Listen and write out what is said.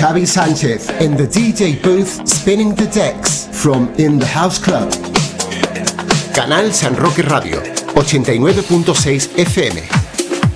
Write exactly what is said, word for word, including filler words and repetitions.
Xavi Sánchez in the D J booth spinning the decks from In the House Club. Canal San Roque Radio, ochenta y nueve punto seis F M.